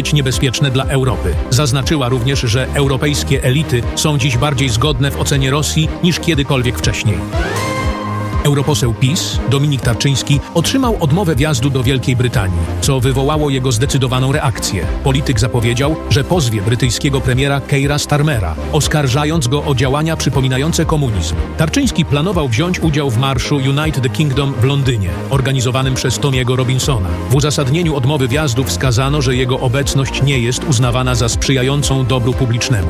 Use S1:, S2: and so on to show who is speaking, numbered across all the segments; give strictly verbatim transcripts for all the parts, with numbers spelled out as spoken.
S1: być niebezpieczne dla Europy. Zaznaczyła również, że europejskie elity są dziś bardziej zgodne w ocenie Rosji niż kiedykolwiek wcześniej. Europoseł PiS, Dominik Tarczyński, otrzymał odmowę wjazdu do Wielkiej Brytanii, co wywołało jego zdecydowaną reakcję. Polityk zapowiedział, że pozwie brytyjskiego premiera Keira Starmera, oskarżając go o działania przypominające komunizm. Tarczyński planował wziąć udział w marszu Unite the Kingdom w Londynie, organizowanym przez Tomiego Robinsona. W uzasadnieniu odmowy wjazdu wskazano, że jego obecność nie jest uznawana za sprzyjającą dobru publicznemu.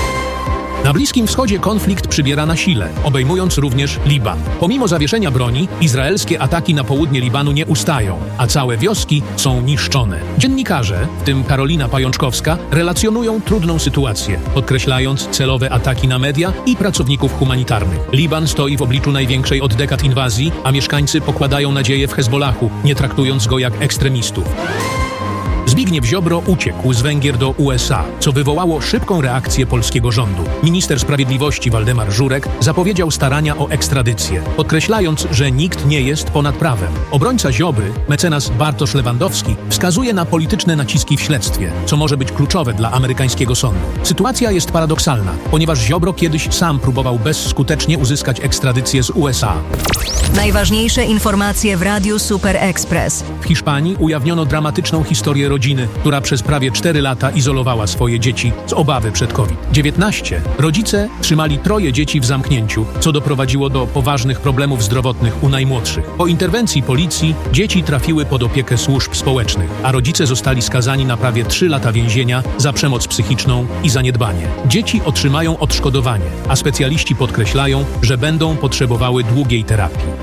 S1: Na Bliskim Wschodzie konflikt przybiera na sile, obejmując również Liban. Pomimo zawieszenia broni, izraelskie ataki na południe Libanu nie ustają, a całe wioski są niszczone. Dziennikarze, w tym Karolina Pajączkowska, relacjonują trudną sytuację, podkreślając celowe ataki na media i pracowników humanitarnych. Liban stoi w obliczu największej od dekad inwazji, a mieszkańcy pokładają nadzieję w Hezbollahu, nie traktując go jak ekstremistów. Zbigniew Ziobro uciekł z Węgier do U S A, co wywołało szybką reakcję polskiego rządu. Minister Sprawiedliwości Waldemar Żurek zapowiedział starania o ekstradycję, podkreślając, że nikt nie jest ponad prawem. Obrońca Ziobry, mecenas Bartosz Lewandowski, wskazuje na polityczne naciski w śledztwie, co może być kluczowe dla amerykańskiego sądu. Sytuacja jest paradoksalna, ponieważ Ziobro kiedyś sam próbował bezskutecznie uzyskać ekstradycję z U S A.
S2: Najważniejsze informacje w Radiu Super Express.
S1: W Hiszpanii ujawniono dramatyczną historię rodziny, która przez prawie cztery lata izolowała swoje dzieci z obawy przed COVID dziewiętnaście. Rodzice trzymali troje dzieci w zamknięciu, co doprowadziło do poważnych problemów zdrowotnych u najmłodszych. Po interwencji policji dzieci trafiły pod opiekę służb społecznych, a rodzice zostali skazani na prawie trzy lata więzienia za przemoc psychiczną i zaniedbanie. Dzieci otrzymają odszkodowanie, a specjaliści podkreślają, że będą potrzebowały długiej terapii.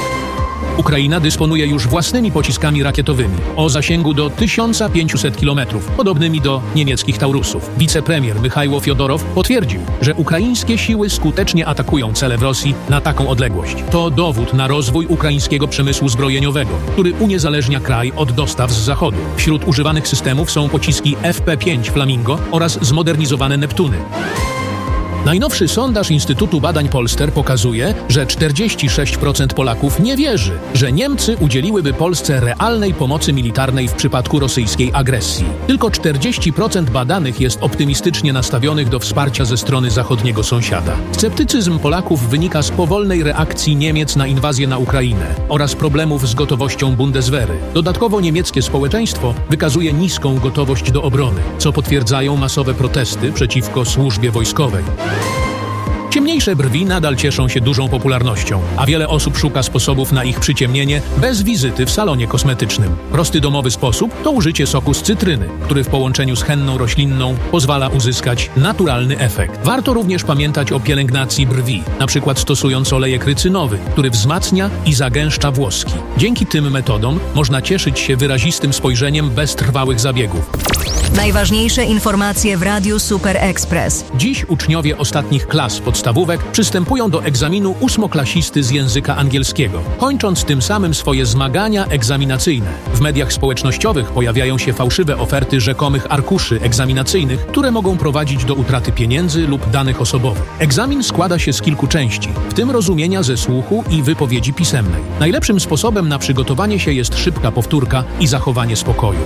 S1: Ukraina dysponuje już własnymi pociskami rakietowymi o zasięgu do tysiąc pięćset kilometrów, podobnymi do niemieckich Taurusów. Wicepremier Michajło Fiodorow potwierdził, że ukraińskie siły skutecznie atakują cele w Rosji na taką odległość. To dowód na rozwój ukraińskiego przemysłu zbrojeniowego, który uniezależnia kraj od dostaw z zachodu. Wśród używanych systemów są pociski F P pięć Flamingo oraz zmodernizowane Neptuny. Najnowszy sondaż Instytutu Badań Polster pokazuje, że czterdzieści sześć procent Polaków nie wierzy, że Niemcy udzieliłyby Polsce realnej pomocy militarnej w przypadku rosyjskiej agresji. Tylko czterdzieści procent badanych jest optymistycznie nastawionych do wsparcia ze strony zachodniego sąsiada. Sceptycyzm Polaków wynika z powolnej reakcji Niemiec na inwazję na Ukrainę oraz problemów z gotowością Bundeswehry. Dodatkowo niemieckie społeczeństwo wykazuje niską gotowość do obrony, co potwierdzają masowe protesty przeciwko służbie wojskowej. Ciemniejsze brwi nadal cieszą się dużą popularnością, a wiele osób szuka sposobów na ich przyciemnienie bez wizyty w salonie kosmetycznym. Prosty domowy sposób to użycie soku z cytryny, który w połączeniu z henną roślinną pozwala uzyskać naturalny efekt. Warto również pamiętać o pielęgnacji brwi, na przykład stosując olejek rycynowy, który wzmacnia i zagęszcza włoski. Dzięki tym metodom można cieszyć się wyrazistym spojrzeniem bez trwałych zabiegów.
S2: Najważniejsze informacje w Radiu Super Express.
S1: Dziś uczniowie ostatnich klas podstawówek przystępują do egzaminu ósmoklasisty z języka angielskiego, kończąc tym samym swoje zmagania egzaminacyjne. W mediach społecznościowych pojawiają się fałszywe oferty rzekomych arkuszy egzaminacyjnych, które mogą prowadzić do utraty pieniędzy lub danych osobowych. Egzamin składa się z kilku części, w tym rozumienia ze słuchu i wypowiedzi pisemnej. Najlepszym sposobem na przygotowanie się jest szybka powtórka i zachowanie spokoju.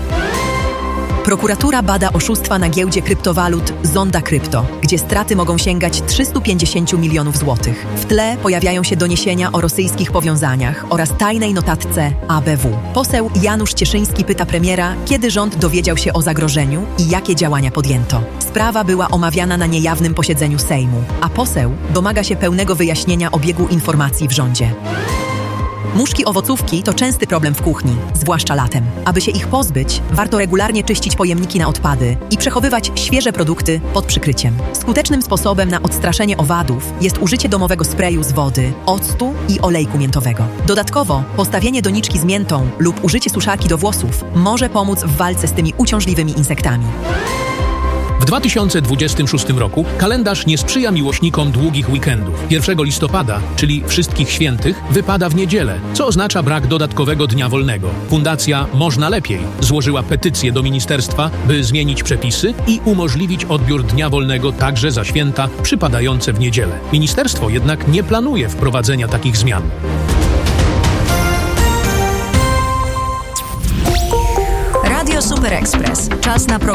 S3: Prokuratura bada oszustwa na giełdzie kryptowalut Zonda Krypto, gdzie straty mogą sięgać trzysta pięćdziesiąt milionów złotych. W tle pojawiają się doniesienia o rosyjskich powiązaniach oraz tajnej notatce A B W. Poseł Janusz Cieszyński pyta premiera, kiedy rząd dowiedział się o zagrożeniu i jakie działania podjęto. Sprawa była omawiana na niejawnym posiedzeniu Sejmu, a poseł domaga się pełnego wyjaśnienia obiegu informacji w rządzie. Muszki owocówki to częsty problem w kuchni, zwłaszcza latem. Aby się ich pozbyć, warto regularnie czyścić pojemniki na odpady i przechowywać świeże produkty pod przykryciem. Skutecznym sposobem na odstraszenie owadów jest użycie domowego sprayu z wody, octu i olejku miętowego. Dodatkowo postawienie doniczki z miętą lub użycie suszarki do włosów może pomóc w walce z tymi uciążliwymi insektami.
S1: W dwa tysiące dwudziestym szóstym roku kalendarz nie sprzyja miłośnikom długich weekendów. pierwszego listopada, czyli Wszystkich Świętych, wypada w niedzielę, co oznacza brak dodatkowego dnia wolnego. Fundacja Można Lepiej złożyła petycję do ministerstwa, by zmienić przepisy i umożliwić odbiór dnia wolnego także za święta przypadające w niedzielę. Ministerstwo jednak nie planuje wprowadzenia takich zmian.
S2: Radio Super Express. Czas na program